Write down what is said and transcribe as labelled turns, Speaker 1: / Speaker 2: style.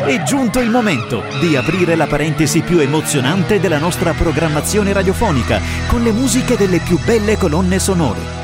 Speaker 1: È giunto il momento di aprire la parentesi più emozionante della nostra programmazione radiofonica con le musiche delle più belle colonne sonore.